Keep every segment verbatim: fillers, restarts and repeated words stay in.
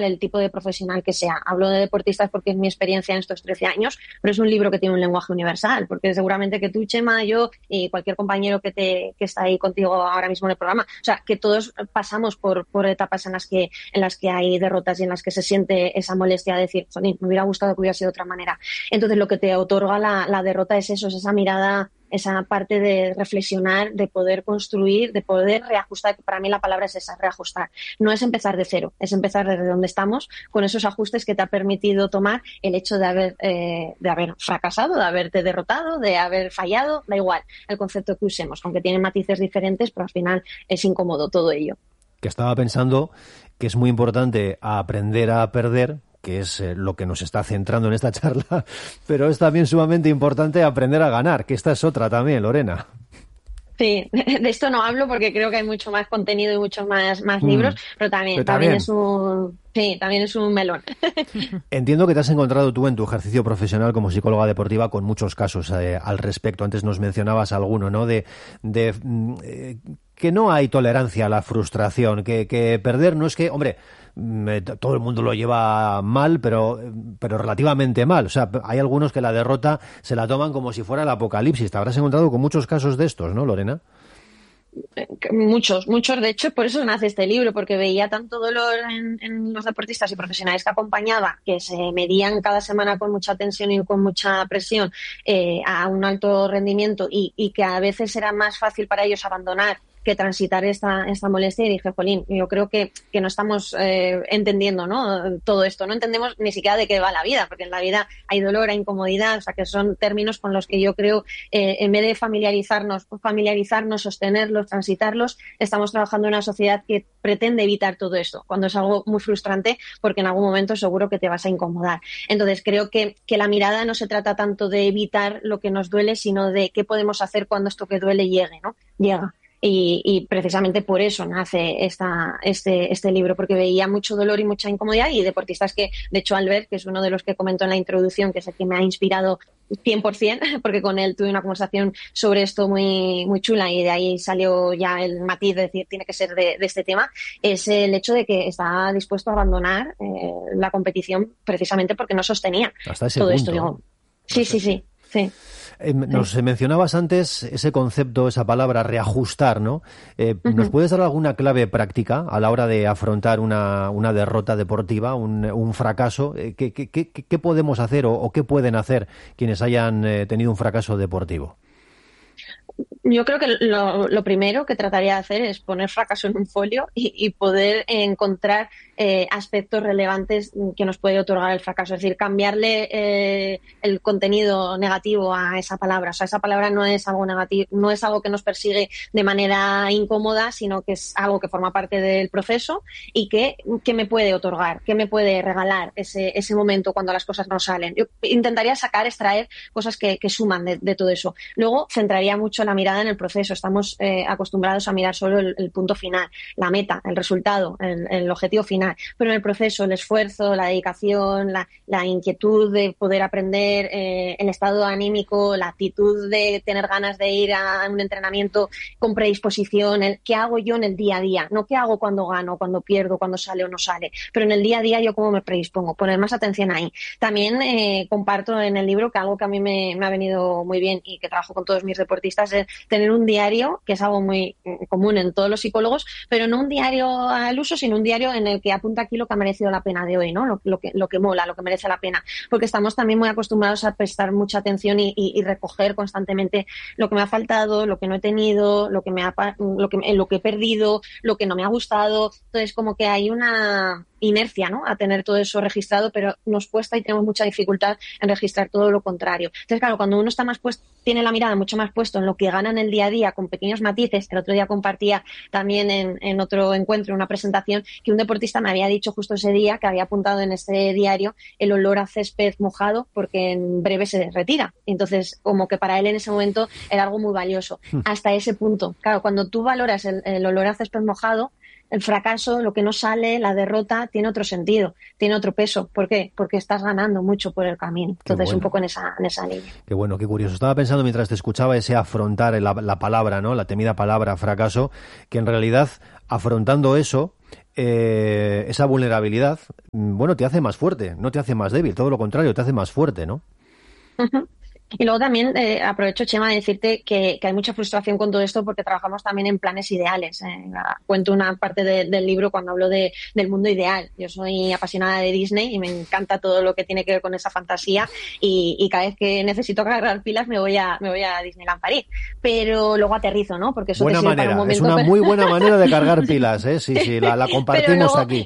el tipo de profesional que sea. Hablo de deportistas porque es mi experiencia en estos trece años, pero es un libro que tiene un lenguaje universal, porque seguramente que tú, Chema, yo y cualquier compañero que te que está ahí contigo ahora mismo en el programa, o sea, que todos pasamos por, por etapas en las que en las que hay derrotas y en las que se siente esa molestia de decir, jolín, me hubiera gustado que hubiera sido de otra manera. Entonces, lo que te otorga la, la derrota es eso, es esa mirada, esa parte de reflexionar, de poder construir, de poder reajustar, que para mí la palabra es esa, reajustar. No es empezar de cero, es empezar desde donde estamos, con esos ajustes que te ha permitido tomar el hecho de haber, eh, de haber fracasado, de haberte derrotado, de haber fallado, da igual el concepto que usemos, aunque tienen matices diferentes, pero al final es incómodo todo ello. Que estaba pensando que es muy importante aprender a perder, que es eh, lo que nos está centrando en esta charla, pero es también sumamente importante aprender a ganar, que esta es otra también, Lorena. Sí, de esto no hablo porque creo que hay mucho más contenido y muchos más, más mm, libros, pero también, pero también también es un... Sí, también es un melón. Entiendo que te has encontrado tú en tu ejercicio profesional como psicóloga deportiva con muchos casos eh, al respecto. Antes nos mencionabas alguno, ¿no? De, de eh, que no hay tolerancia a la frustración, que, que perder no es que, hombre, todo el mundo lo lleva mal, pero, pero relativamente mal. O sea, hay algunos que la derrota se la toman como si fuera el apocalipsis. Te habrás encontrado con muchos casos de estos, ¿no, Lorena? Muchos, muchos, de hecho, por eso nace este libro, porque veía tanto dolor en, en los deportistas y profesionales que acompañaba, que se medían cada semana con mucha tensión y con mucha presión eh, a un alto rendimiento y, y que a veces era más fácil para ellos abandonar que transitar esta, esta molestia, y dije, jolín, yo creo que, que no estamos eh, entendiendo, ¿no? Todo esto, no entendemos ni siquiera de qué va la vida, porque en la vida hay dolor, hay incomodidad, o sea, que son términos con los que yo creo, eh, en vez de familiarizarnos, familiarizarnos, sostenerlos, transitarlos, estamos trabajando en una sociedad que pretende evitar todo esto, cuando es algo muy frustrante, porque en algún momento seguro que te vas a incomodar. Entonces, creo que, que la mirada no se trata tanto de evitar lo que nos duele, sino de qué podemos hacer cuando esto que duele llegue, ¿no? Llega. Y, y precisamente por eso nace esta, este, este libro, porque veía mucho dolor y mucha incomodidad, y deportistas que, de hecho, Albert, que es uno de los que comentó en la introducción, que es el que me ha inspirado cien por ciento, porque con él tuve una conversación sobre esto muy, muy chula, y de ahí salió ya el matiz de decir, tiene que ser de, de este tema, es el hecho de que está dispuesto a abandonar eh, la competición precisamente porque no sostenía hasta ese todo punto, esto. Digo, sí, sí, sí, sí. Eh, nos sí. mencionabas antes ese concepto, esa palabra, reajustar, ¿no? Eh, uh-huh. ¿Nos puedes dar alguna clave práctica a la hora de afrontar una, una derrota deportiva, un, un fracaso? Eh, ¿qué, qué, qué, ¿Qué podemos hacer o, o qué pueden hacer quienes hayan eh, tenido un fracaso deportivo? Yo creo que lo, lo primero que trataría de hacer es poner fracaso en un folio y, y poder encontrar eh, aspectos relevantes que nos puede otorgar el fracaso. Es decir, cambiarle eh, el contenido negativo a esa palabra. O sea, esa palabra no es algo negativo, no es algo que nos persigue de manera incómoda, sino que es algo que forma parte del proceso y que, que me puede otorgar, que me puede regalar ese, ese momento cuando las cosas no salen. Yo intentaría sacar, extraer cosas que, que suman de, de todo eso. Luego centraría mucho la mirada en el proceso. Estamos eh, acostumbrados a mirar solo el, el punto final, la meta, el resultado, el, el objetivo final, pero en el proceso, el esfuerzo, la dedicación, la, la inquietud de poder aprender, eh, el estado anímico, la actitud de tener ganas de ir a un entrenamiento con predisposición, el qué hago yo en el día a día, no qué hago cuando gano, cuando pierdo, cuando sale o no sale, pero en el día a día yo cómo me predispongo, poner más atención ahí. También eh, comparto en el libro que algo que a mí me, me ha venido muy bien y que trabajo con todos mis deportistas es tener un diario, que es algo muy común en todos los psicólogos, pero no un diario al uso, sino un diario en el que apunta aquí lo que ha merecido la pena de hoy, ¿no? Lo, lo que lo que mola, lo que merece la pena, porque estamos también muy acostumbrados a prestar mucha atención y, y, y recoger constantemente lo que me ha faltado, lo que no he tenido, lo que me ha lo que lo que he perdido, lo que no me ha gustado. Entonces, como que hay una inercia, ¿no?, a tener todo eso registrado, pero nos cuesta y tenemos mucha dificultad en registrar todo lo contrario. Entonces, claro, cuando uno está más puesto, tiene la mirada mucho más puesto en lo que gana en el día a día con pequeños matices. El otro día compartía también en, en otro encuentro, en una presentación, que un deportista me había dicho justo ese día que había apuntado en ese diario el olor a césped mojado porque en breve se retira. Entonces, como que para él en ese momento era algo muy valioso. Hasta ese punto. Claro, cuando tú valoras el, el olor a césped mojado, el fracaso, lo que no sale, la derrota, tiene otro sentido, tiene otro peso. ¿Por qué? Porque estás ganando mucho por el camino. Entonces, bueno, un poco en esa, en esa línea. Qué bueno, qué curioso. Estaba pensando mientras te escuchaba ese afrontar la, la palabra, ¿no?, la temida palabra fracaso, que en realidad, afrontando eso, eh, esa vulnerabilidad, bueno, te hace más fuerte, no te hace más débil, todo lo contrario, te hace más fuerte, ¿no? Uh-huh. Y luego también eh, aprovecho, Chema, de decirte que, que hay mucha frustración con todo esto porque trabajamos también en planes ideales. Eh, cuento una parte de, del libro cuando hablo de, del mundo ideal. Yo soy apasionada de Disney y me encanta todo lo que tiene que ver con esa fantasía y, y cada vez que necesito cargar pilas me voy a me voy a Disneyland París. Pero luego aterrizo, ¿no? Porque eso buena te sirve manera, para un momento, es una pero... muy buena manera de cargar pilas, ¿eh? Sí, sí, la, la compartimos luego... aquí.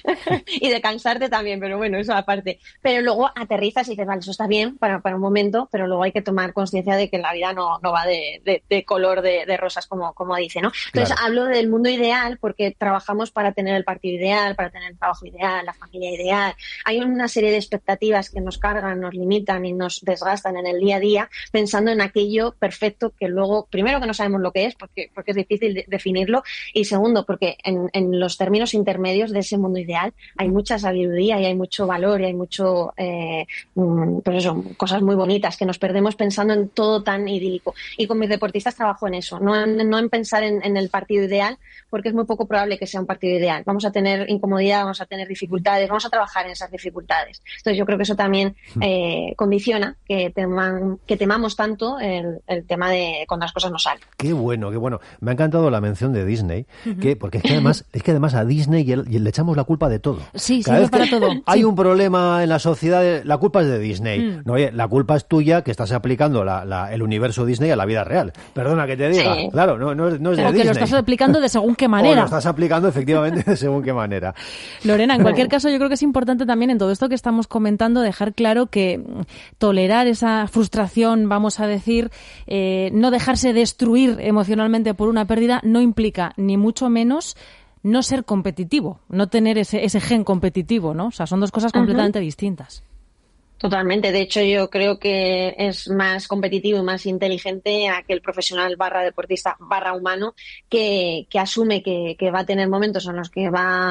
Y de cansarte también, pero bueno, eso aparte. Pero luego aterrizas y dices, vale, eso está bien para, para un momento, pero luego hay que tomar conciencia de que la vida no, no va de, de, de color de, de rosas, como, como dice, ¿no? Entonces, claro, hablo del mundo ideal porque trabajamos para tener el partido ideal, para tener el trabajo ideal, la familia ideal. Hay una serie de expectativas que nos cargan, nos limitan y nos desgastan en el día a día pensando en aquello perfecto que luego, primero, que no sabemos lo que es porque, porque es difícil de, definirlo, y segundo, porque en, en los términos intermedios de ese mundo ideal hay mucha sabiduría y hay mucho valor y hay mucho, eh, pues eso, cosas muy bonitas que nos perdemos pensando en todo tan idílico. Y con mis deportistas trabajo en eso, no en, no en pensar en, en el partido ideal, porque es muy poco probable que sea un partido ideal. Vamos a tener incomodidad, vamos a tener dificultades, vamos a trabajar en esas dificultades. Entonces yo creo que eso también eh, condiciona que, teman, que temamos tanto el, el tema de cuando las cosas no salen. Qué bueno, qué bueno. Me ha encantado la mención de Disney, uh-huh. que, porque es que además es que además a Disney y, el, y le echamos la culpa de todo. Sí, Cada sí, para todo. Hay sí. un problema en la sociedad, la culpa es de Disney. Mm. No, oye, la culpa es tuya que estás aplicando la, la, el universo Disney a la vida real. Perdona que te diga. Sí. Claro, no, no, no es de o Disney. O que lo estás aplicando de según qué manera. O lo estás aplicando efectivamente de según qué manera. Lorena, en cualquier caso, yo creo que es importante también en todo esto que estamos comentando dejar claro que tolerar esa frustración, vamos a decir, eh, no dejarse destruir emocionalmente por una pérdida no implica ni mucho menos no ser competitivo, no tener ese, ese gen competitivo, ¿no? O sea, son dos cosas completamente uh-huh. distintas. Totalmente. De hecho, yo creo que es más competitivo y más inteligente aquel profesional barra deportista barra humano que, que asume que, que va a tener momentos en los que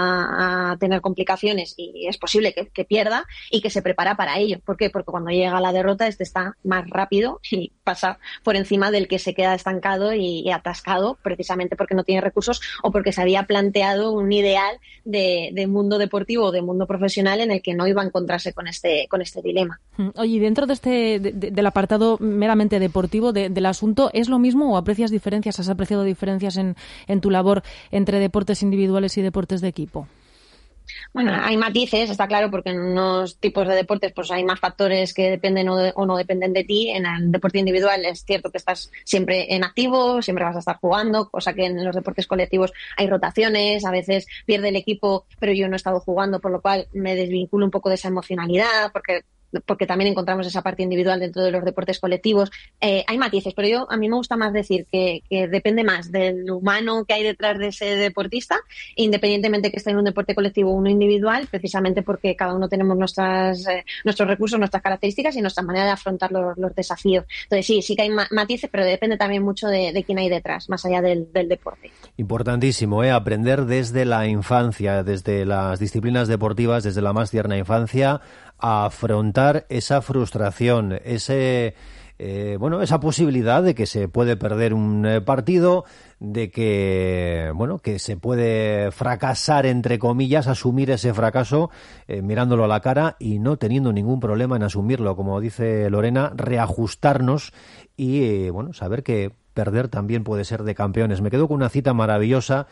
va a tener complicaciones y es posible que, que pierda y que se prepara para ello. ¿Por qué? Porque cuando llega la derrota este está más rápido y pasa por encima del que se queda estancado y, y atascado precisamente porque no tiene recursos o porque se había planteado un ideal de, de mundo deportivo o de mundo profesional en el que no iba a encontrarse con este, con este dilema. Oye, dentro de este de, de, del apartado meramente deportivo de, del asunto, ¿es lo mismo o aprecias diferencias? ¿Has apreciado diferencias en, en tu labor entre deportes individuales y deportes de equipo? Bueno, hay matices, está claro, porque en unos tipos de deportes pues hay más factores que dependen o, de, o no dependen de ti. En el deporte individual es cierto que estás siempre en activo, siempre vas a estar jugando, cosa que en los deportes colectivos hay rotaciones, a veces pierde el equipo, pero yo no he estado jugando, por lo cual me desvinculo un poco de esa emocionalidad, porque porque también encontramos esa parte individual dentro de los deportes colectivos. Eh, hay matices, pero yo a mí me gusta más decir que, que depende más del humano que hay detrás de ese deportista, independientemente que esté en un deporte colectivo o uno individual, precisamente porque cada uno tenemos nuestras eh, nuestros recursos, nuestras características y nuestra manera de afrontar los, los desafíos. Entonces sí, sí que hay matices, pero depende también mucho de, de quién hay detrás, más allá del, del deporte. Importantísimo, ¿eh? Aprender desde la infancia, desde las disciplinas deportivas, desde la más tierna infancia, a afrontar esa frustración, ese eh, bueno, esa posibilidad de que se puede perder un eh, partido, de que bueno, que se puede fracasar entre comillas, asumir ese fracaso eh, mirándolo a la cara y no teniendo ningún problema en asumirlo, como dice Lorena, reajustarnos y eh, bueno, saber que perder también puede ser de campeones. Me quedo con una cita maravillosa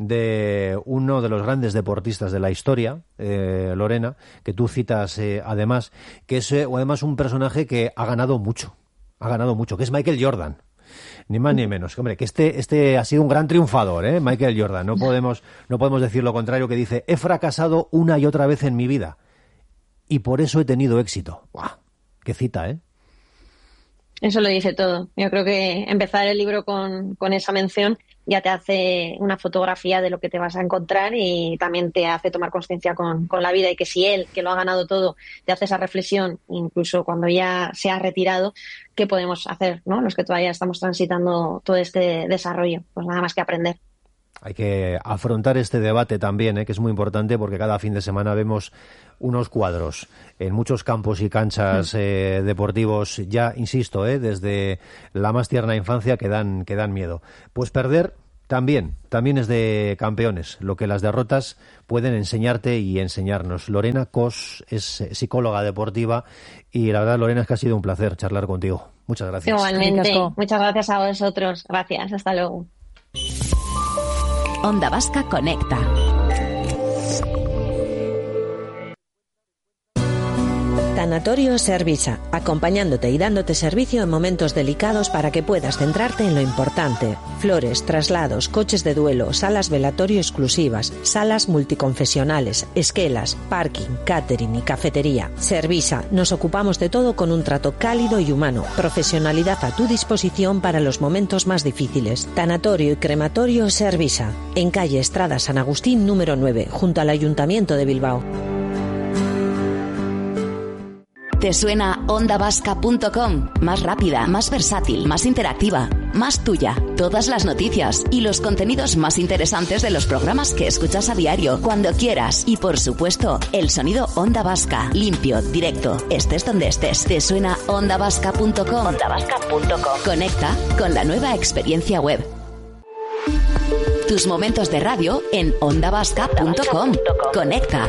de uno de los grandes deportistas de la historia, eh, Lorena, que tú citas eh, además, que es eh, además un personaje que ha ganado mucho, ha ganado mucho, que es Michael Jordan. Ni más ni menos. Hombre, que este, este ha sido un gran triunfador, ¿eh? Michael Jordan. No podemos, no podemos decir lo contrario, que dice, he fracasado una y otra vez en mi vida y por eso he tenido éxito. ¡Buah! Qué cita, ¿eh? Eso lo dice todo. Yo creo que empezar el libro con, con esa mención ya te hace una fotografía de lo que te vas a encontrar y también te hace tomar conciencia con, con la vida, y que si él, que lo ha ganado todo, te hace esa reflexión, incluso cuando ya se ha retirado, ¿qué podemos hacer, ¿no? Los que todavía estamos transitando todo este desarrollo. Pues nada más que aprender. Hay que afrontar este debate también, ¿eh? Que es muy importante, porque cada fin de semana vemos unos cuadros en muchos campos y canchas eh, deportivos, ya insisto, ¿eh? Desde la más tierna infancia, que dan, que dan miedo. Pues perder También, también es de campeones, lo que las derrotas pueden enseñarte y enseñarnos. Lorena Cos es psicóloga deportiva y la verdad, Lorena, es que ha sido un placer charlar contigo. Muchas gracias. Igualmente, muchas gracias a vosotros. Gracias, hasta luego. Onda Vasca Conecta. Tanatorio Servisa, acompañándote y dándote servicio en momentos delicados para que puedas centrarte en lo importante. Flores, traslados, coches de duelo, salas velatorio exclusivas, salas multiconfesionales, esquelas, parking, catering y cafetería. Servisa, nos ocupamos de todo con un trato cálido y humano. Profesionalidad a tu disposición para los momentos más difíciles. Tanatorio y crematorio Servisa, en calle Estrada San Agustín número nueve, junto al Ayuntamiento de Bilbao. ¿Te suena onda vasca punto com? Más rápida, más versátil, más interactiva, más tuya. Todas las noticias y los contenidos más interesantes de los programas que escuchas a diario, cuando quieras. Y por supuesto, el sonido Onda Vasca, limpio, directo, estés donde estés. ¿Te suena onda vasca punto com? onda vasca punto com. Conecta con la nueva experiencia web. Tus momentos de radio en onda vasca punto com. Conecta.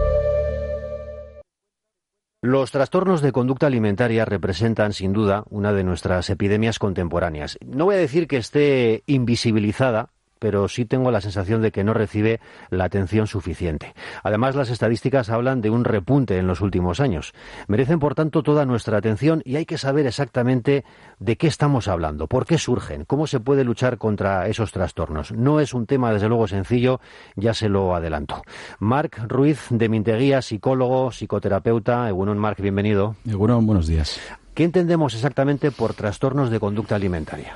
Los trastornos de conducta alimentaria representan, sin duda, una de nuestras epidemias contemporáneas. No voy a decir que esté invisibilizada, pero sí tengo la sensación de que no recibe la atención suficiente. Además, las estadísticas hablan de un repunte en los últimos años. Merecen, por tanto, toda nuestra atención y hay que saber exactamente de qué estamos hablando, por qué surgen, cómo se puede luchar contra esos trastornos. No es un tema, desde luego, sencillo, ya se lo adelanto. Marc Ruiz de Minteguía, psicólogo, psicoterapeuta. Egunon, Marc, bienvenido. Egunon, buenos días. ¿Qué entendemos exactamente por trastornos de conducta alimentaria?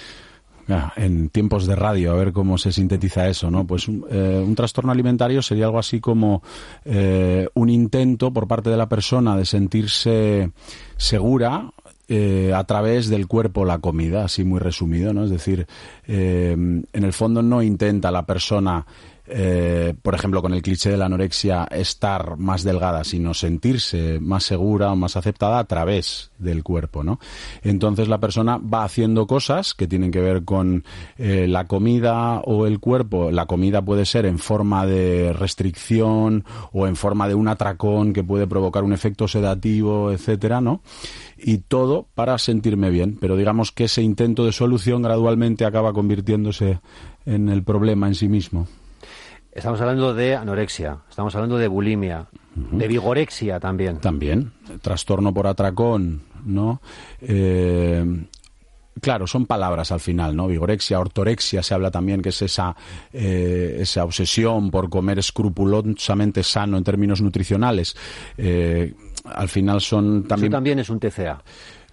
Ah, en tiempos de radio, a ver cómo se sintetiza eso, ¿no? Pues eh, un trastorno alimentario sería algo así como eh, un intento por parte de la persona de sentirse segura eh, a través del cuerpo o la comida, así muy resumido, ¿no? Es decir, eh, en el fondo no intenta la persona Eh, por ejemplo, con el cliché de la anorexia, estar más delgada, sino sentirse más segura o más aceptada a través del cuerpo, ¿no? Entonces la persona va haciendo cosas que tienen que ver con eh, la comida o el cuerpo. La comida puede ser en forma de restricción o en forma de un atracón que puede provocar un efecto sedativo, etcétera, ¿no? Y todo para sentirme bien, pero digamos que ese intento de solución gradualmente acaba convirtiéndose en el problema en sí mismo. Estamos hablando de anorexia, estamos hablando de bulimia, uh-huh. de vigorexia también. También, trastorno por atracón, ¿no? Eh, claro, son palabras al final, ¿no? Vigorexia, ortorexia, se habla también que es esa, eh, esa obsesión por comer escrupulosamente sano en términos nutricionales. Eh, al final son también... Eso también es un T C A.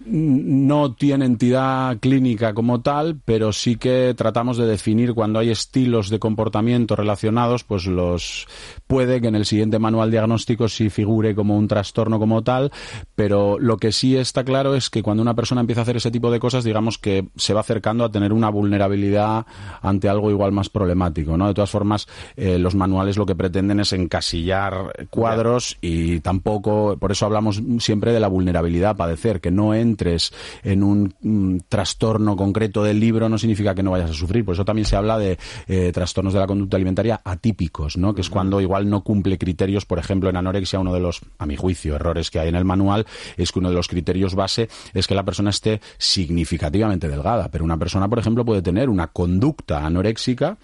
No tiene entidad clínica como tal, pero sí que tratamos de definir cuando hay estilos de comportamiento relacionados, pues los puede que en el siguiente manual diagnóstico sí figure como un trastorno como tal, pero lo que sí está claro es que cuando una persona empieza a hacer ese tipo de cosas, digamos que se va acercando a tener una vulnerabilidad ante algo igual más problemático, ¿no? De todas formas, eh, los manuales lo que pretenden es encasillar cuadros y tampoco, por eso hablamos siempre de la vulnerabilidad a padecer, que no entres en un mm, trastorno concreto del libro no significa que no vayas a sufrir. Por eso también se habla de eh, trastornos de la conducta alimentaria atípicos, ¿no? Que es cuando igual no cumple criterios. Por ejemplo, en anorexia, uno de los, a mi juicio, errores que hay en el manual es que uno de los criterios base es que la persona esté significativamente delgada. Pero una persona, por ejemplo, puede tener una conducta anoréxica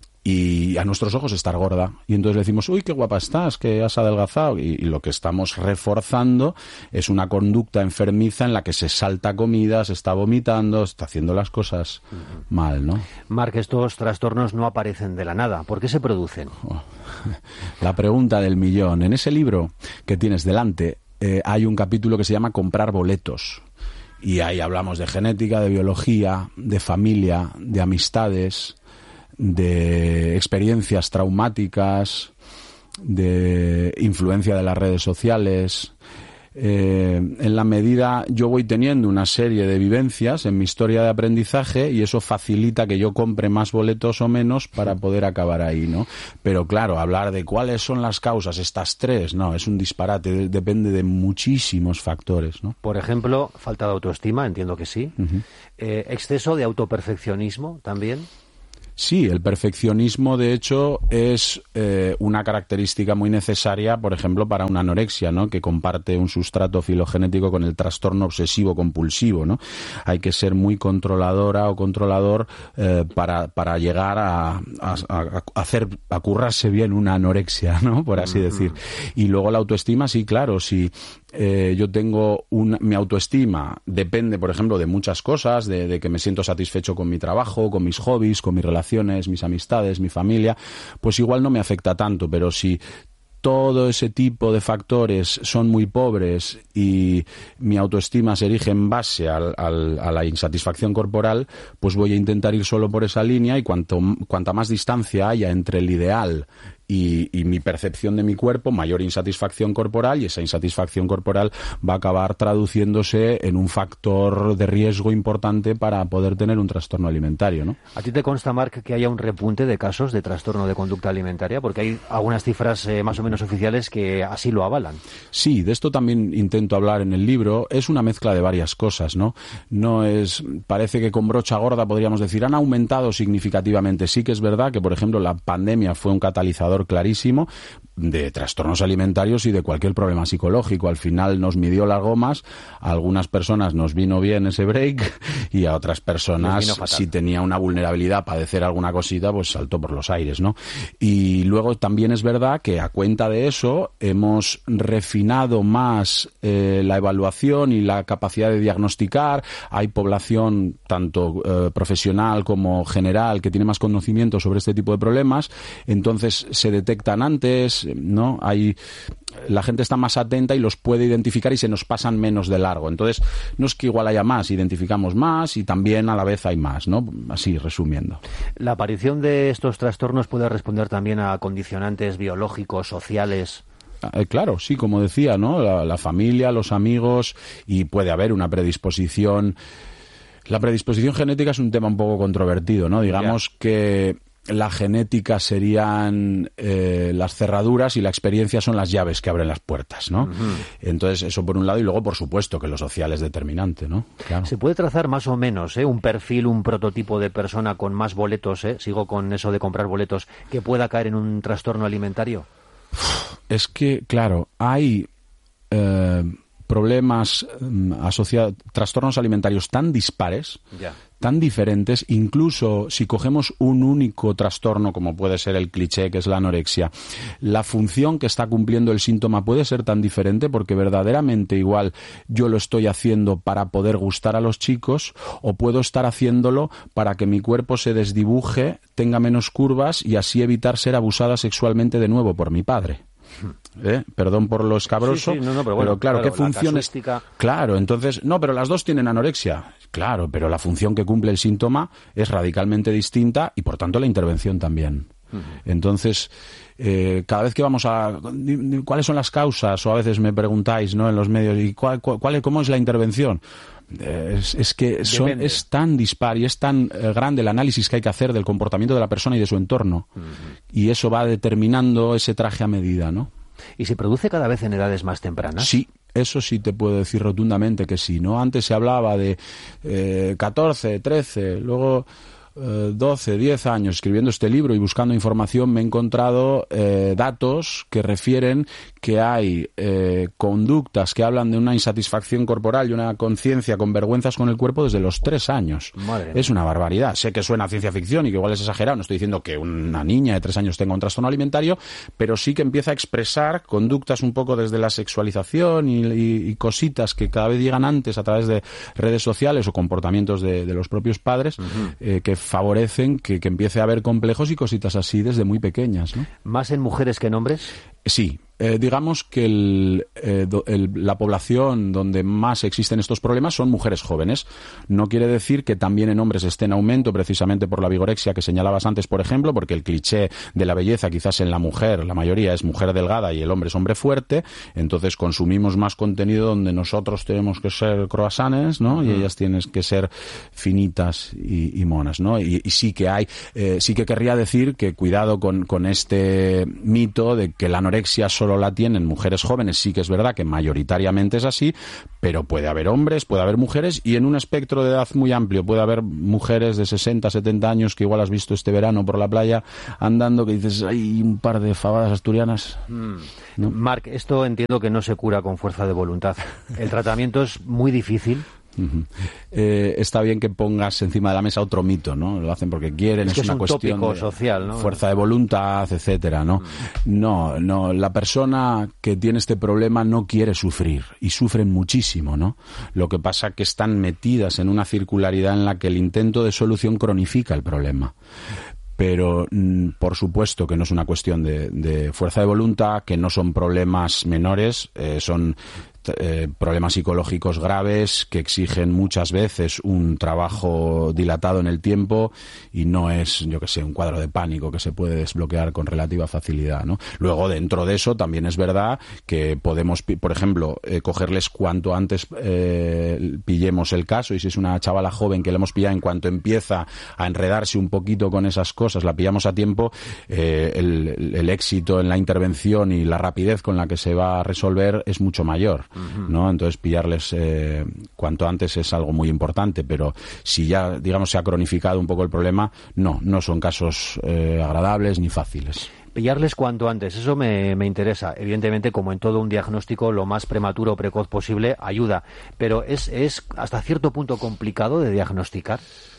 y a nuestros ojos estar gorda. Y entonces le decimos, uy, qué guapa estás, que has adelgazado. Y, y lo que estamos reforzando es una conducta enfermiza en la que se salta comida, se está vomitando, está haciendo las cosas mal, ¿no? Marc, estos trastornos no aparecen de la nada. ¿Por qué se producen? Oh, la pregunta del millón. En ese libro que tienes delante eh, hay un capítulo que se llama Comprar boletos. Y ahí hablamos de genética, de biología, de familia, de amistades, de experiencias traumáticas, de influencia de las redes sociales. Eh, en la medida yo voy teniendo una serie de vivencias en mi historia de aprendizaje y eso facilita que yo compre más boletos o menos para poder acabar ahí, ¿no? Pero claro, hablar de cuáles son las causas, estas tres, no, es un disparate, depende de muchísimos factores, ¿no? Por ejemplo, falta de autoestima, entiendo que sí. Uh-huh. Eh, exceso de autoperfeccionismo también. Sí, el perfeccionismo, de hecho, es eh, una característica muy necesaria, por ejemplo, para una anorexia, ¿no? Que comparte un sustrato filogenético con el trastorno obsesivo-compulsivo, ¿no? Hay que ser muy controladora o controlador eh, para, para llegar a, a, a hacer, a currarse bien una anorexia, ¿no? Por así decir. Y luego la autoestima, sí, claro, si eh, yo tengo una, mi autoestima depende, por ejemplo, de muchas cosas, de, de que me siento satisfecho con mi trabajo, con mis hobbies, con mis relaciones, mis amistades, mi familia, pues igual no me afecta tanto, pero si todo ese tipo de factores son muy pobres y mi autoestima se erige en base al, al, a la insatisfacción corporal, pues voy a intentar ir solo por esa línea, y cuanto, cuanta más distancia haya entre el ideal y, y mi percepción de mi cuerpo, mayor insatisfacción corporal, y esa insatisfacción corporal va a acabar traduciéndose en un factor de riesgo importante para poder tener un trastorno alimentario, ¿no? ¿A ti te consta, Marc, que haya un repunte de casos de trastorno de conducta alimentaria? Porque hay algunas cifras eh, más o menos oficiales que así lo avalan. Sí, de esto también intento hablar en el libro. Es una mezcla de varias cosas, ¿no? No es, parece que con brocha gorda podríamos decir, han aumentado significativamente. Sí que es verdad que, por ejemplo, la pandemia fue un catalizador clarísimo de trastornos alimentarios y de cualquier problema psicológico. Al final nos midió las gomas, a algunas personas nos vino bien ese break y a otras personas, si tenía una vulnerabilidad a padecer alguna cosita, pues saltó por los aires, ¿no? Y luego también es verdad que a cuenta de eso hemos refinado más eh, la evaluación y la capacidad de diagnosticar. Hay población tanto eh, profesional como general que tiene más conocimiento sobre este tipo de problemas, entonces se detectan antes, ¿no? Hay, la gente está más atenta y los puede identificar y se nos pasan menos de largo. Entonces, no es que igual haya más, identificamos más y también a la vez hay más, ¿no? Así, resumiendo. ¿La aparición de estos trastornos puede responder también a condicionantes biológicos, sociales? Eh, claro, sí, como decía, ¿no? La, la familia, los amigos, y puede haber una predisposición. La predisposición genética es un tema un poco controvertido, ¿no? Digamos yeah. que la genética serían eh, las cerraduras y la experiencia son las llaves que abren las puertas, ¿no? Uh-huh. Entonces, eso por un lado, y luego, por supuesto, que lo social es determinante, ¿no? Claro. ¿Se puede trazar más o menos eh, un perfil, un prototipo de persona con más boletos, eh? Sigo con eso de comprar boletos, que pueda caer en un trastorno alimentario? Es que, claro, hay eh, problemas um, asociados, trastornos alimentarios tan dispares, yeah. tan diferentes, incluso si cogemos un único trastorno, como puede ser el cliché, que es la anorexia, la función que está cumpliendo el síntoma puede ser tan diferente, porque verdaderamente igual yo lo estoy haciendo para poder gustar a los chicos, o puedo estar haciéndolo para que mi cuerpo se desdibuje, tenga menos curvas y así evitar ser abusada sexualmente de nuevo por mi padre. ¿Eh? Perdón por lo escabroso, sí, sí, no, no, pero, bueno, pero claro, claro, ¿qué funciones? Casuística... Claro, entonces, no, pero las dos tienen anorexia. Claro, pero la función que cumple el síntoma es radicalmente distinta y, por tanto, la intervención también. Uh-huh. Entonces, eh, cada vez que vamos a... ¿Cuáles son las causas? O a veces me preguntáis, ¿no?, en los medios, ¿y cuál, cuál, cómo es la intervención? Es, es que son, es tan dispar y es tan eh, grande el análisis que hay que hacer del comportamiento de la persona y de su entorno. Uh-huh. Y eso va determinando ese traje a medida, ¿no? ¿Y se produce cada vez en edades más tempranas? Sí. Eso sí te puedo decir rotundamente que sí, ¿no? Antes se hablaba de eh, catorce, trece, luego eh, doce, diez años escribiendo este libro y buscando información, me he encontrado eh, datos que refieren que hay eh, conductas que hablan de una insatisfacción corporal y una conciencia con vergüenzas con el cuerpo desde los tres años. Madre es una barbaridad. Sé que suena a ciencia ficción y que igual es exagerado. No estoy diciendo que una niña de tres años tenga un trastorno alimentario, pero sí que empieza a expresar conductas un poco desde la sexualización y, y, y cositas que cada vez llegan antes a través de redes sociales o comportamientos de, de los propios padres, uh-huh. eh, que favorecen que, que empiece a haber complejos y cositas así desde muy pequeñas, ¿no? ¿Más en mujeres que en hombres? Sí. Eh, digamos que el, eh, do, el, la población donde más existen estos problemas son mujeres jóvenes. No quiere decir que también en hombres esté en aumento, precisamente por la vigorexia que señalabas antes, por ejemplo, porque el cliché de la belleza quizás en la mujer, la mayoría es mujer delgada y el hombre es hombre fuerte, entonces consumimos más contenido donde nosotros tenemos que ser croissants, ¿no? Uh-huh. Y ellas tienen que ser finitas y, y monas, ¿no? Y, y sí que hay, eh, sí que querría decir que cuidado con, con este mito de que la anorexia solo solo la tienen mujeres jóvenes, sí que es verdad que mayoritariamente es así, pero puede haber hombres, puede haber mujeres, y en un espectro de edad muy amplio. Puede haber mujeres de sesenta, setenta años que igual has visto este verano por la playa andando, que dices, hay un par de fabadas asturianas. Mm. ¿No? Marc, esto entiendo que no se cura con fuerza de voluntad. El tratamiento es muy difícil. Uh-huh. Eh, está bien que pongas encima de la mesa otro mito, ¿no? Lo hacen porque quieren, es, es, que es una es un cuestión tópico de social, ¿no? Fuerza de voluntad, etcétera, ¿no? Mm. No, no, la persona que tiene este problema no quiere sufrir y sufren muchísimo, ¿no? Lo que pasa que están metidas en una circularidad en la que el intento de solución cronifica el problema. Pero por supuesto que no es una cuestión de, de fuerza de voluntad, que no son problemas menores, eh, son eh, problemas psicológicos graves que exigen muchas veces un trabajo dilatado en el tiempo, y no es, yo que sé, un cuadro de pánico que se puede desbloquear con relativa facilidad, ¿no? Luego, dentro de eso, también es verdad que podemos, por ejemplo, eh, cogerles cuanto antes eh, pillemos el caso, y si es una chavala joven que la hemos pillado en cuanto empieza a enredarse un poquito con esas cosas, la pillamos a tiempo, eh, el, el éxito en la intervención y la rapidez con la que se va a resolver es mucho mayor, ¿no? Entonces, pillarles eh, cuanto antes es algo muy importante, pero si ya, digamos, se ha cronificado un poco el problema, no, no son casos eh, agradables ni fáciles. Pillarles cuanto antes, eso me, me interesa. Evidentemente, como en todo un diagnóstico, lo más prematuro o precoz posible ayuda, pero es, es hasta cierto punto complicado de diagnosticar.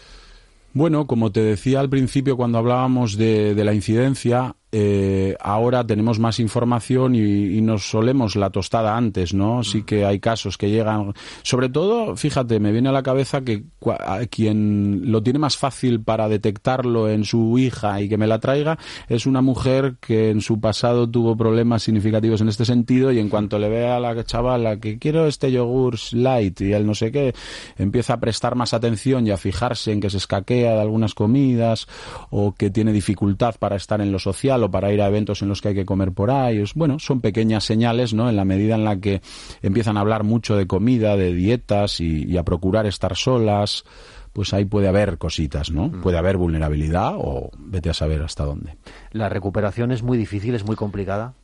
Bueno, como te decía al principio cuando hablábamos de, de la incidencia, eh, ahora tenemos más información y, y nos solemos la tostada antes, ¿no? Sí que hay casos que llegan, sobre todo, fíjate, me viene a la cabeza que cua, quien lo tiene más fácil para detectarlo en su hija y que me la traiga es una mujer que en su pasado tuvo problemas significativos en este sentido, y en cuanto le ve a la chavala que quiero este yogur light y el no sé qué, empieza a prestar más atención y a fijarse en que se escaquea de algunas comidas o que tiene dificultad para estar en lo social o para ir a eventos en los que hay que comer por ahí. Es, bueno, son pequeñas señales, ¿no? En la medida en la que empiezan a hablar mucho de comida, de dietas y, y a procurar estar solas, pues ahí puede haber cositas, ¿no? Mm. Puede haber vulnerabilidad o vete a saber hasta dónde. ¿La recuperación es muy difícil, es muy complicada?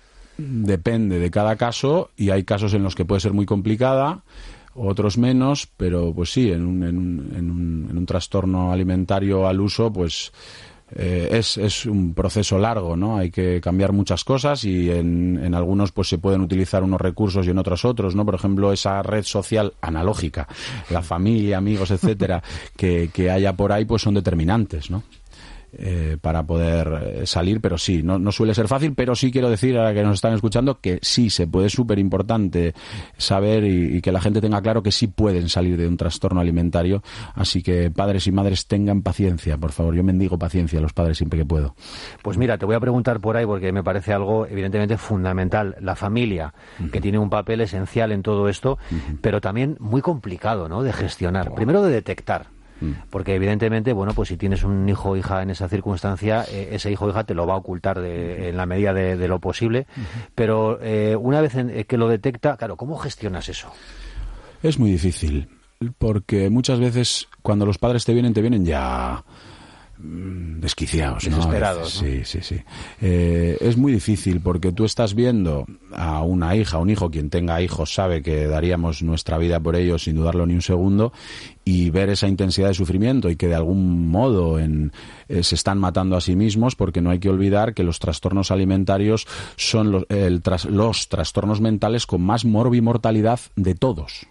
Depende de cada caso, y hay casos en los que puede ser muy complicada, otros menos, pero pues sí, en un, en un, en un, en un trastorno alimentario al uso, pues eh, es, es un proceso largo, ¿no? Hay que cambiar muchas cosas, y en, en algunos pues se pueden utilizar unos recursos y en otros otros, ¿no? Por ejemplo, esa red social analógica, la familia, amigos, etcétera, que, que haya por ahí, pues son determinantes, ¿no? Eh, para poder salir, pero sí, no, no suele ser fácil, pero sí quiero decir, ahora que nos están escuchando, que sí se puede, es súper importante saber y, y que la gente tenga claro que sí pueden salir de un trastorno alimentario, así que padres y madres tengan paciencia, por favor, yo mendigo paciencia a los padres siempre que puedo. Pues mira, te voy a preguntar por ahí porque me parece algo evidentemente fundamental, la familia, uh-huh. que tiene un papel esencial en todo esto, uh-huh. pero también muy complicado, ¿no?, de gestionar, oh. primero de detectar. Porque evidentemente, bueno, pues si tienes un hijo o hija en esa circunstancia, eh, ese hijo o hija te lo va a ocultar de, en la medida de, de lo posible, uh-huh. pero eh, una vez en, eh, que lo detecta, claro, ¿cómo gestionas eso? Es muy difícil, porque muchas veces cuando los padres te vienen, te vienen ya desquiciados, ¿no? Desesperados, ¿no? Sí, sí, sí. Eh, es muy difícil porque tú estás viendo a una hija, a un hijo, quien tenga hijos sabe que daríamos nuestra vida por ellos sin dudarlo ni un segundo, y ver esa intensidad de sufrimiento y que de algún modo en, eh, se están matando a sí mismos, porque no hay que olvidar que los trastornos alimentarios son los, el, tras, los trastornos mentales con más morbimortalidad de todos.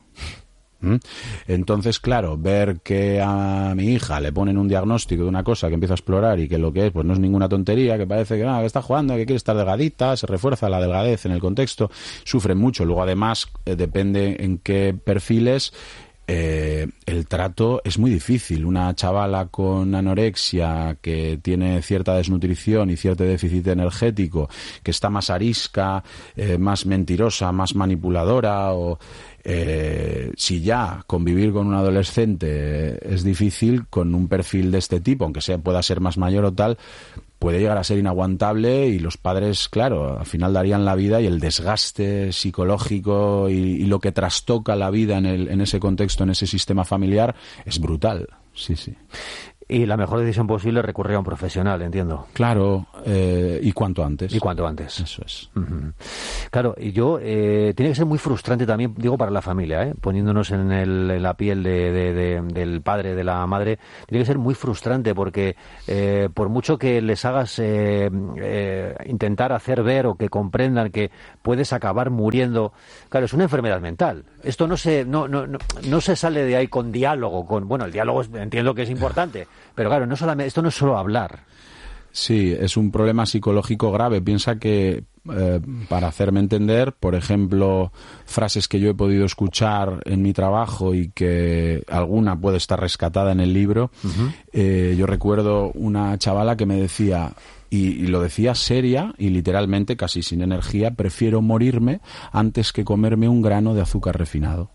Entonces, claro, ver que a mi hija le ponen un diagnóstico de una cosa que empieza a explorar y que lo que es, pues no es ninguna tontería, que parece que, ah, que está jugando, que quiere estar delgadita, se refuerza la delgadez en el contexto, sufren mucho. Luego, además, eh, depende en qué perfiles, eh, el trato es muy difícil. Una chavala con anorexia que tiene cierta desnutrición y cierto déficit energético, que está más arisca, eh, más mentirosa, más manipuladora, o Eh, si ya convivir con un adolescente es difícil, con un perfil de este tipo, aunque sea pueda ser más mayor o tal, puede llegar a ser inaguantable, y los padres, claro, al final darían la vida, y el desgaste psicológico y, y lo que trastoca la vida en, el, en ese contexto, en ese sistema familiar, es brutal. Sí, sí. Y la mejor decisión posible es recurrir a un profesional, entiendo. Claro, eh, y cuanto antes. Y cuanto antes. Eso es. Uh-huh. Claro, y yo, eh, tiene que ser muy frustrante también, digo, para la familia, ¿eh? Poniéndonos en, el, en la piel de, de, de, del padre, de la madre, tiene que ser muy frustrante porque eh, por mucho que les hagas eh, eh, intentar hacer ver o que comprendan que puedes acabar muriendo, claro, es una enfermedad mental. Esto no se, no, no, no, no se sale de ahí con diálogo, con, bueno, el diálogo es, entiendo que es importante, pero claro, no solamente, esto no es solo hablar. Sí, es un problema psicológico grave. Piensa que, eh, para hacerme entender, por ejemplo, frases que yo he podido escuchar en mi trabajo y que alguna puede estar rescatada en el libro, uh-huh. eh, yo recuerdo una chavala que me decía, y, y lo decía seria y literalmente, casi sin energía, prefiero morirme antes que comerme un grano de azúcar refinado.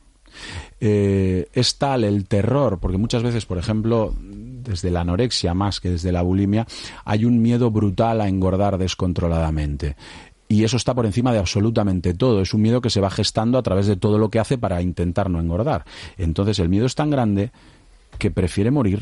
Eh, es tal el terror, porque muchas veces, por ejemplo, desde la anorexia más que desde la bulimia, hay un miedo brutal a engordar descontroladamente. Y eso está por encima de absolutamente todo. Es un miedo que se va gestando a través de todo lo que hace para intentar no engordar. Entonces el miedo es tan grande que prefiere morir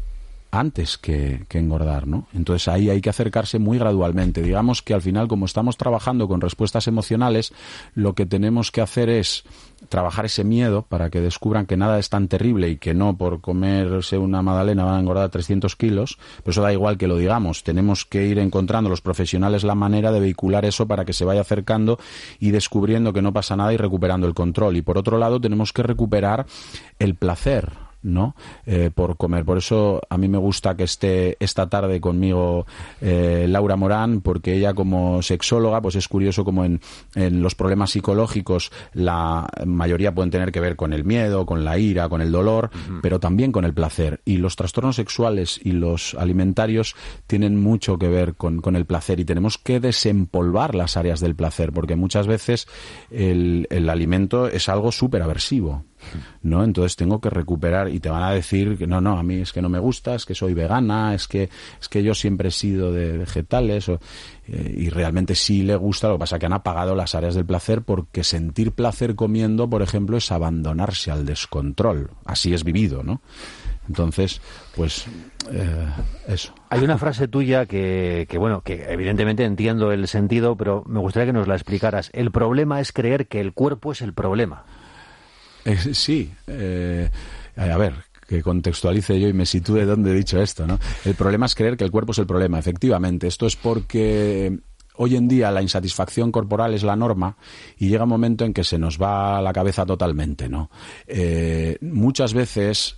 antes que, que engordar, ¿no? Entonces ahí hay que acercarse muy gradualmente. Digamos que al final, como estamos trabajando con respuestas emocionales, lo que tenemos que hacer es trabajar ese miedo para que descubran que nada es tan terrible y que no por comerse una magdalena van a engordar trescientos kilos, pero eso da igual que lo digamos. Tenemos que ir encontrando los profesionales la manera de vehicular eso para que se vaya acercando y descubriendo que no pasa nada y recuperando el control. Y por otro lado tenemos que recuperar el placer, ¿no? Eh, por comer. Por eso a mí me gusta que esté esta tarde conmigo eh, Laura Morán, porque ella como sexóloga, pues es curioso como en, en los problemas psicológicos la mayoría pueden tener que ver con el miedo, con la ira, con el dolor, uh-huh. pero también con el placer. Y los trastornos sexuales y los alimentarios tienen mucho que ver con, con el placer y tenemos que desempolvar las áreas del placer, porque muchas veces el, el alimento es algo súper aversivo, ¿no? Entonces tengo que recuperar y te van a decir que no, no, a mí es que no me gusta, es que soy vegana, es que es que yo siempre he sido de vegetales o, eh, y realmente sí le gusta. Lo que pasa es que han apagado las áreas del placer, porque sentir placer comiendo, por ejemplo, es abandonarse al descontrol. Así es vivido, ¿no? Entonces, pues eh, eso. Hay una frase tuya que, que, bueno, que evidentemente entiendo el sentido, pero me gustaría que nos la explicaras. El problema es creer que el cuerpo es el problema. Eh, sí, eh, a ver, que contextualice yo y me sitúe dónde he dicho esto, ¿no? El problema es creer que el cuerpo es el problema, efectivamente. Esto es porque hoy en día la insatisfacción corporal es la norma y llega un momento en que se nos va la cabeza totalmente, ¿no? Eh, muchas veces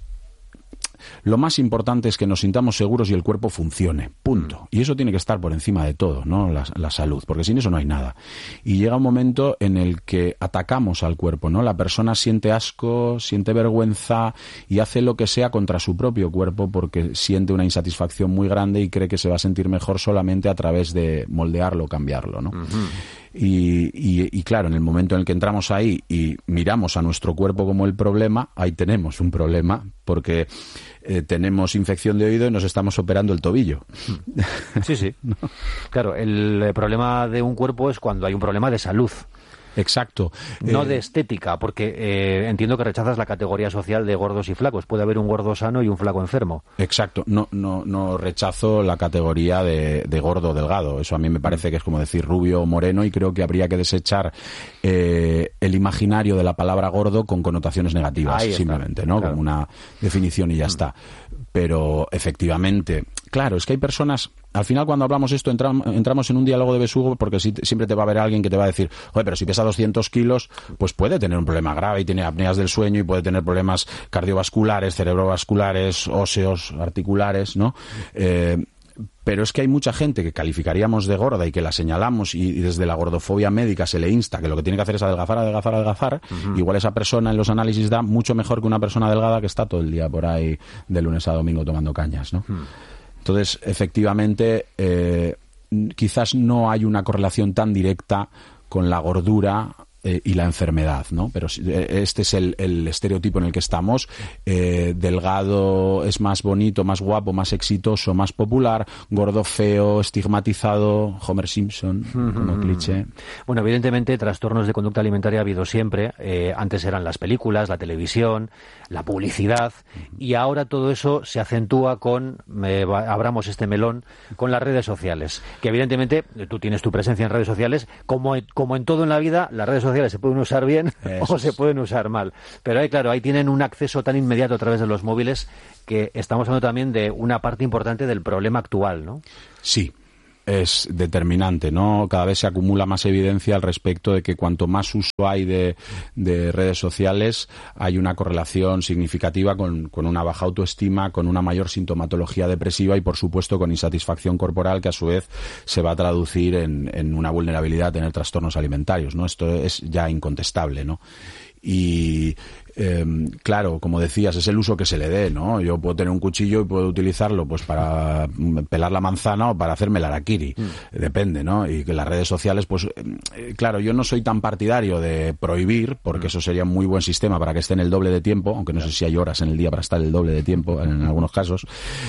lo más importante es que nos sintamos seguros y el cuerpo funcione, punto. Y eso tiene que estar por encima de todo, ¿no? La, la salud, porque sin eso no hay nada. Y llega un momento en el que atacamos al cuerpo, ¿no? La persona siente asco, siente vergüenza y hace lo que sea contra su propio cuerpo porque siente una insatisfacción muy grande y cree que se va a sentir mejor solamente a través de moldearlo, cambiarlo, ¿no? Uh-huh. Y, y, y claro, en el momento en el que entramos ahí y miramos a nuestro cuerpo como el problema, ahí tenemos un problema, porque eh, tenemos infección de oído y nos estamos operando el tobillo. Sí, sí. ¿No? Claro, el problema de un cuerpo es cuando hay un problema de salud. Exacto. No eh, de estética, porque eh, entiendo que rechazas la categoría social de gordos y flacos. Puede haber un gordo sano y un flaco enfermo. Exacto. No, no, no rechazo la categoría de, de gordo o delgado. Eso a mí me parece que es como decir rubio o moreno, y creo que habría que desechar eh, el imaginario de la palabra gordo con connotaciones negativas, simplemente, ¿no? Claro. Como una definición y ya mm. está. Pero efectivamente, claro, es que hay personas. Al final, cuando hablamos esto, entram, entramos en un diálogo de besugo, porque si, siempre te va a haber alguien que te va a decir, oye, pero si pesa doscientos kilos, pues puede tener un problema grave y tiene apneas del sueño y puede tener problemas cardiovasculares, cerebrovasculares, óseos, articulares, ¿no? Eh, pero es que hay mucha gente que calificaríamos de gorda y que la señalamos y, y desde la gordofobia médica se le insta que lo que tiene que hacer es adelgazar, adelgazar, adelgazar. Uh-huh. Igual esa persona en los análisis da mucho mejor que una persona delgada que está todo el día por ahí de lunes a domingo tomando cañas, ¿no? Uh-huh. Entonces, efectivamente, eh, quizás no hay una correlación tan directa con la gordura eh, y la enfermedad, ¿no? Pero este es el, el estereotipo en el que estamos. Eh, delgado es más bonito, más guapo, más exitoso, más popular. Gordo, feo, estigmatizado, Homer Simpson, mm-hmm. como cliché. Bueno, evidentemente trastornos de conducta alimentaria ha habido siempre. Eh, antes eran las películas, la televisión, la publicidad, mm-hmm. y ahora todo eso se acentúa con, eh, abramos este melón, con las redes sociales. Que evidentemente tú tienes tu presencia en redes sociales, como, como en todo en la vida, las redes sociales se pueden usar bien Eso o se pueden usar mal. Pero ahí, claro, ahí tienen un acceso tan inmediato a través de los móviles que estamos hablando también de una parte importante del problema actual, ¿no? Sí. Es determinante, ¿no? Cada vez se acumula más evidencia al respecto de que cuanto más uso hay de, de redes sociales, hay una correlación significativa con, con una baja autoestima, con una mayor sintomatología depresiva y, por supuesto, con insatisfacción corporal, que a su vez se va a traducir en, en una vulnerabilidad a tener trastornos alimentarios, ¿no? Esto es ya incontestable, ¿no? Y eh, claro, como decías, es el uso que se le dé, ¿no? Yo puedo tener un cuchillo y puedo utilizarlo pues para pelar la manzana o para hacerme el harakiri, mm. depende, ¿no? Y que las redes sociales, pues eh, claro, yo no soy tan partidario de prohibir, porque mm. eso sería un muy buen sistema para que estén el doble de tiempo, aunque no sé si hay horas en el día para estar el doble de tiempo en algunos casos.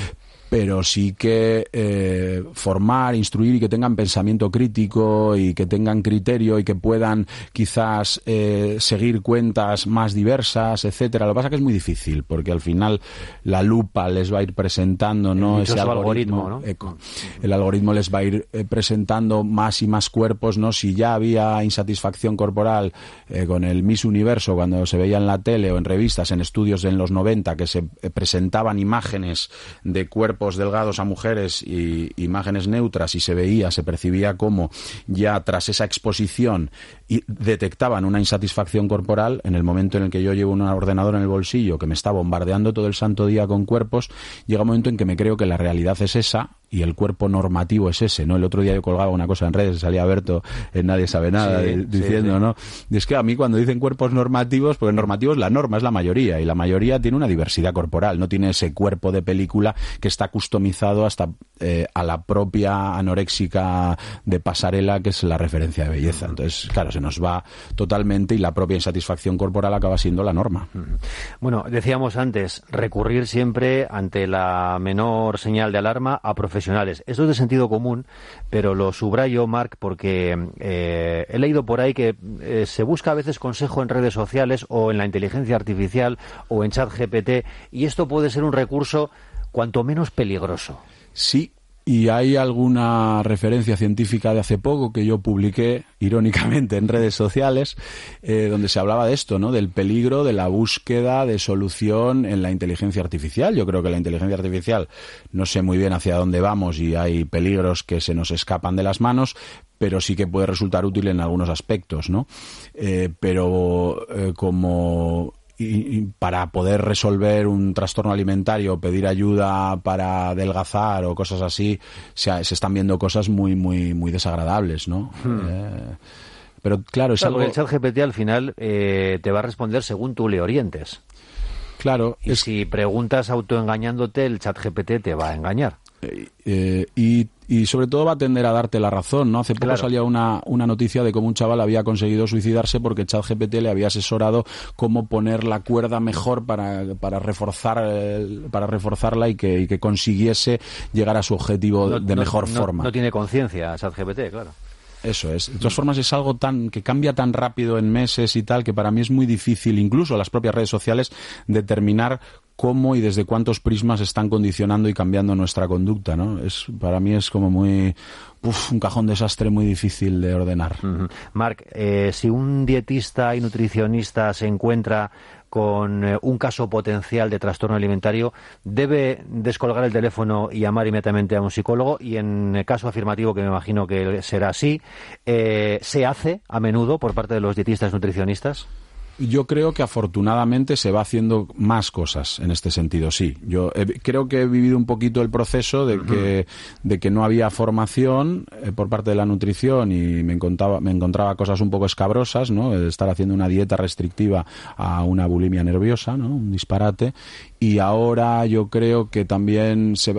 Pero sí que eh, formar, instruir y que tengan pensamiento crítico y que tengan criterio y que puedan quizás eh, seguir cuentas más diversas, etcétera. Lo que pasa es que es muy difícil, porque al final la lupa les va a ir presentando, ¿no? Ese algoritmo, algoritmo, ¿no? Eco. El algoritmo les va a ir eh, presentando más y más cuerpos, ¿no? Si ya había insatisfacción corporal eh, con el Miss Universo cuando se veía en la tele o en revistas, en estudios en los noventa, que se eh, presentaban imágenes de cuerpos delgados a mujeres y imágenes neutras, y se veía, se percibía como ya tras esa exposición y detectaban una insatisfacción corporal. En el momento en el que yo llevo un ordenador en el bolsillo que me está bombardeando todo el santo día con cuerpos, llega un momento en que me creo que la realidad es esa y el cuerpo normativo es ese, ¿no? El otro día yo colgaba una cosa en redes, salía Berto en Nadie Sabe Nada, sí, diciendo, sí, sí. ¿no? Y es que a mí cuando dicen cuerpos normativos, porque normativos la norma es la mayoría, y la mayoría tiene una diversidad corporal, no tiene ese cuerpo de película que está customizado hasta eh, a la propia anoréxica de pasarela, que es la referencia de belleza. Entonces, claro, se nos va totalmente y la propia insatisfacción corporal acaba siendo la norma. Bueno, decíamos antes, recurrir siempre ante la menor señal de alarma a profesionales. Esto es de sentido común, pero lo subrayo, Marc, porque eh, he leído por ahí que eh, se busca a veces consejo en redes sociales o en la inteligencia artificial o en ChatGPT, y esto puede ser un recurso cuanto menos peligroso. Sí. Y hay alguna referencia científica de hace poco que yo publiqué irónicamente en redes sociales, eh, donde se hablaba de esto, ¿no? Del peligro de la búsqueda de solución en la inteligencia artificial. Yo creo que la inteligencia artificial, no sé muy bien hacia dónde vamos y hay peligros que se nos escapan de las manos, pero sí que puede resultar útil en algunos aspectos, ¿no? Eh, pero eh, como... Y, y para poder resolver un trastorno alimentario, pedir ayuda para adelgazar o cosas así, se, se están viendo cosas muy muy muy desagradables, ¿no? Hmm. Eh, pero claro, es claro, algo... el ChatGPT al final eh, te va a responder según tú le orientes. Claro. Y es... si preguntas autoengañándote, el ChatGPT te va a engañar. Eh, eh, y, y sobre todo va a tender a darte la razón, ¿no? Hace poco claro. salía una, una noticia de cómo un chaval había conseguido suicidarse porque ChatGPT le había asesorado cómo poner la cuerda mejor para, para reforzar el, para reforzarla y que, y que consiguiese llegar a su objetivo no, de no, mejor no, forma. No tiene conciencia ChatGPT, claro. Eso es. De todas formas, es algo tan que cambia tan rápido en meses y tal, que para mí es muy difícil, incluso las propias redes sociales, determinar cómo y desde cuántos prismas están condicionando y cambiando nuestra conducta, ¿no? Es, para mí es como muy... Uf, un cajón desastre muy difícil de ordenar. Uh-huh. Marc, eh, si un dietista y nutricionista se encuentra con eh, un caso potencial de trastorno alimentario, ¿debe descolgar el teléfono y llamar inmediatamente a un psicólogo? Y en el caso afirmativo, que me imagino que será así, eh, ¿se hace a menudo por parte de los dietistas nutricionistas? Yo creo que afortunadamente se va haciendo más cosas en este sentido, sí. Yo he, creo que he vivido un poquito el proceso de que, de que no había formación eh, por parte de la nutrición y me encontraba, me encontraba cosas un poco escabrosas, ¿no? De estar haciendo una dieta restrictiva a una bulimia nerviosa, ¿no? Un disparate. Y ahora yo creo que también se,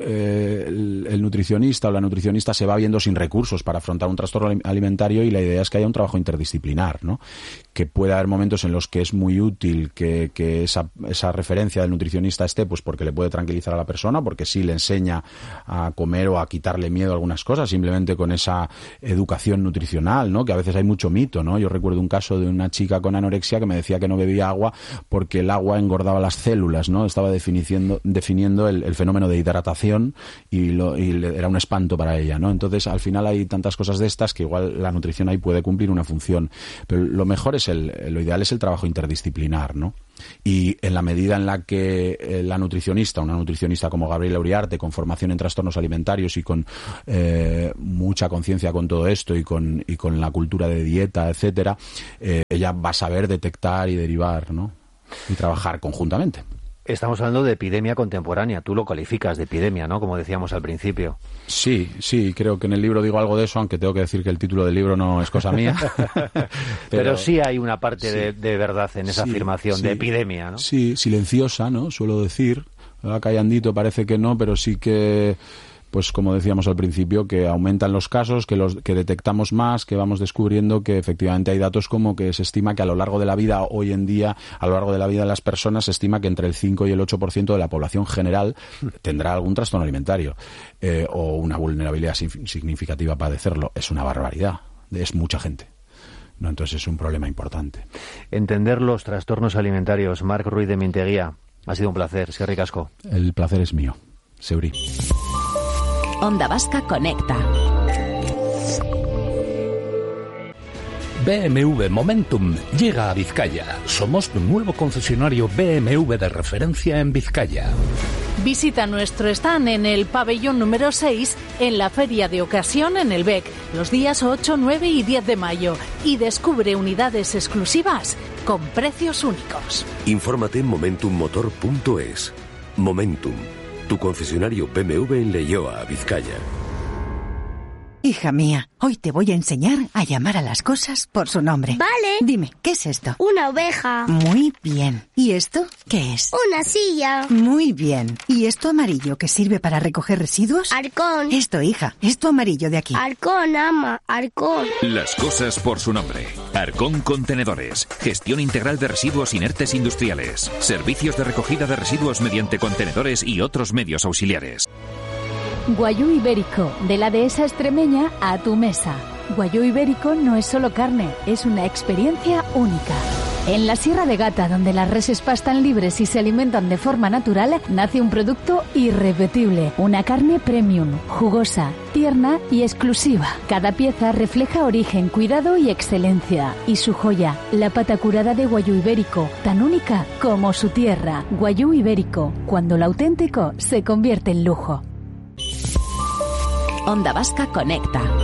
eh, el, el nutricionista o la nutricionista se va viendo sin recursos para afrontar un trastorno alimentario y la idea es que haya un trabajo interdisciplinar, ¿no? Que pueda haber momentos en los que es muy útil que, que esa, esa referencia del nutricionista esté, pues porque le puede tranquilizar a la persona, porque sí le enseña a comer o a quitarle miedo a algunas cosas, simplemente con esa educación nutricional, ¿no? Que a veces hay mucho mito, ¿no? Yo recuerdo un caso de una chica con anorexia que me decía que no bebía agua porque el agua engordaba las células, ¿no? Estaba definiendo, definiendo el, el fenómeno de hidratación y, lo, y le, era un espanto para ella, ¿no? Entonces, al final hay tantas cosas de estas que igual la nutrición ahí puede cumplir una función. Pero lo mejor es el, lo ideal es el trabajo interdisciplinar, ¿no? Y en la medida en la que la nutricionista, una nutricionista como Gabriela Uriarte, con formación en trastornos alimentarios y con eh, mucha conciencia con todo esto y con, y con la cultura de dieta, etcétera, eh, ella va a saber detectar y derivar, ¿no? Y trabajar conjuntamente. Estamos hablando de epidemia contemporánea. Tú lo calificas de epidemia, ¿no? Como decíamos al principio. Sí, sí, creo que en el libro digo algo de eso, aunque tengo que decir que el título del libro no es cosa mía. Pero, Pero sí hay una parte sí, de, de verdad en esa sí, afirmación, sí, de epidemia, ¿no? Sí, silenciosa, ¿no? Suelo decir. Callandito parece que no, pero sí que... pues como decíamos al principio, que aumentan los casos, que los que detectamos más, que vamos descubriendo que efectivamente hay datos como que se estima que a lo largo de la vida, hoy en día, a lo largo de la vida de las personas, se estima que entre el cinco y el ocho por ciento de la población general tendrá algún trastorno alimentario eh, o una vulnerabilidad significativa a padecerlo. Es una barbaridad, es mucha gente. No, entonces es un problema importante. Entender los trastornos alimentarios. Marc Ruiz de Minteguía, ha sido un placer. Eskerrik asko. El placer es mío. Seuri. Onda Vasca Conecta. B M W Momentum llega a Vizcaya. Somos tu nuevo concesionario B M W de referencia en Vizcaya. Visita nuestro stand en el pabellón número seis en la Feria de Ocasión en el B E C los días ocho, nueve y diez de mayo y descubre unidades exclusivas con precios únicos. Infórmate en momentum motor punto es. Momentum, tu concesionario B M W en Leioa, Vizcaya. Hija mía, hoy te voy a enseñar a llamar a las cosas por su nombre. Vale. Dime, ¿qué es esto? Una oveja. Muy bien. ¿Y esto qué es? Una silla. Muy bien. ¿Y esto amarillo que sirve para recoger residuos? Arcón. Esto, hija, esto amarillo de aquí. Arcón, ama, Arcón. Las cosas por su nombre. Arcón Contenedores. Gestión integral de residuos inertes industriales. Servicios de recogida de residuos mediante contenedores y otros medios auxiliares. Guayú Ibérico, de la dehesa extremeña a tu mesa. Guayú Ibérico no es solo carne, es una experiencia única. En la Sierra de Gata, donde las reses pastan libres y se alimentan de forma natural, nace un producto irrepetible. Una carne premium, jugosa, tierna y exclusiva. Cada pieza refleja origen, cuidado y excelencia. Y su joya, la pata curada de Guayú Ibérico, tan única como su tierra. Guayú Ibérico, cuando lo auténtico se convierte en lujo. Onda Vasca Conecta.